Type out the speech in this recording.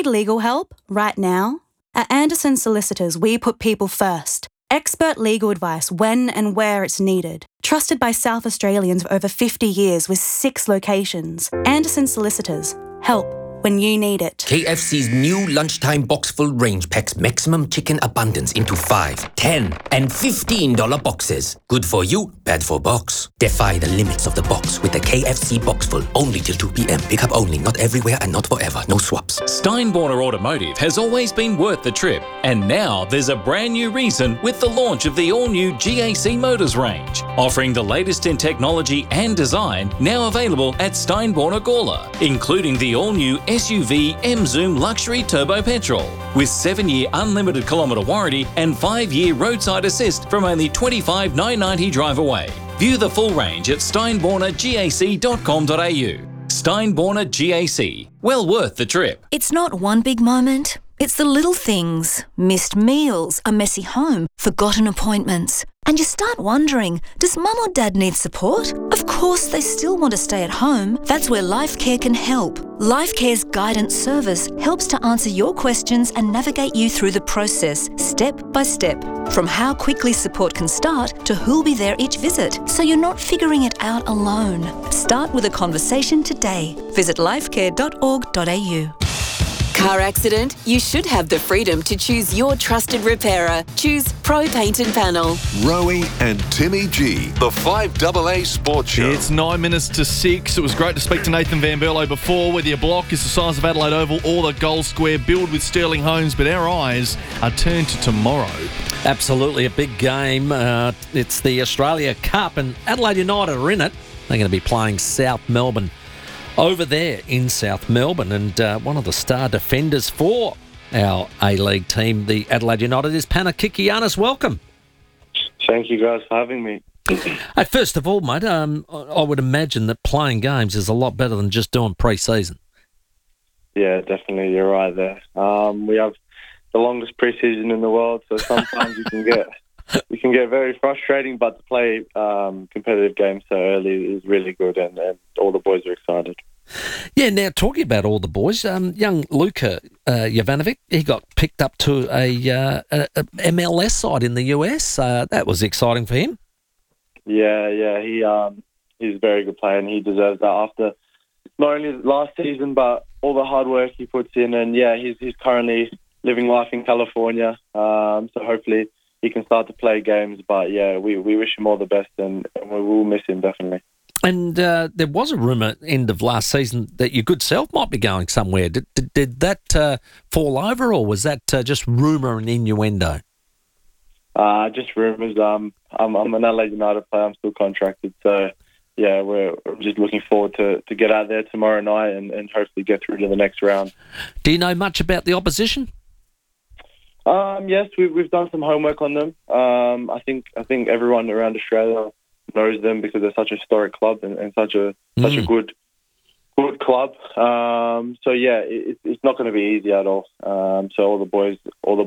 legal help right now? At Anderson Solicitors, we put people first. Expert legal advice when and where it's needed. Trusted by South Australians for over 50 years with 6 locations. Anderson Solicitors. Help when you need it. KFC's new lunchtime box full range packs maximum chicken abundance into $5, $10 and $15 boxes. Good for you, bad for box. Defy the limits of the box with the KFC box full. Only till 2 p.m. Pick up only, not everywhere and not forever. No swaps. Steinborner Automotive has always been worth the trip, and now there's a brand new reason with the launch of the all-new GAC Motors range, offering the latest in technology and design, now available at Steinborner Gawler, including the all-new SUV M-Zoom Luxury Turbo Petrol, with 7-year unlimited kilometre warranty and 5-year roadside assist from only $25,990 drive away. View the full range at steinbornergac.com.au. Steinborner GAC. Well worth the trip. It's not one big moment. It's the little things. Missed meals, a messy home, forgotten appointments. And you start wondering, does mum or dad need support? Of course they still want to stay at home. That's where LifeCare can help. LifeCare's guidance service helps to answer your questions and navigate you through the process, step by step. From how quickly support can start to who'll be there each visit, so you're not figuring it out alone. Start with a conversation today. Visit lifecare.org.au. Car accident? You should have the freedom to choose your trusted repairer. Choose Pro Paint and Panel. Rowie and Timmy G, the 5AA Sports Show. It's 9 minutes to 6. It was great to speak to Nathan Van Berlo before. Whether your block is the size of Adelaide Oval or the goal square, build with Sterling Homes, but our eyes are turned to tomorrow. Absolutely a big game. It's the Australia Cup, and Adelaide United are in it. They're going to be playing South Melbourne over there in South Melbourne, and one of the star defenders for our A-League team, the Adelaide United, is Pana Kikianis. Welcome. Thank you guys for having me. Hey, first of all, mate, I would imagine that playing games is a lot better than just doing pre-season. Yeah, definitely, you're right there. We have the longest pre-season in the world, so sometimes you can get very frustrating, but to play competitive games so early is really good, and all the boys are excited. Yeah, now talking about all the boys, young Luka Jovanovic, he got picked up to a MLS side in the US. That was exciting for him. Yeah, he's a very good player, and he deserves that after not only last season, but all the hard work he puts in. And yeah, he's currently living life in California, so hopefully he can start to play games. But yeah, we wish him all the best, and we will miss him definitely. And there was a rumour end of last season that your good self might be going somewhere. Did that fall over, or was that just rumour and innuendo? Just rumours. I'm an Adelaide United player. I'm still contracted, so yeah, we're just looking forward to get out there tomorrow night and hopefully get through to the next round. Do you know much about the opposition? Yes, we've done some homework on them. I think everyone around Australia knows them because they're such a historic club and such a good club. So yeah, it's not going to be easy at all. So all the boys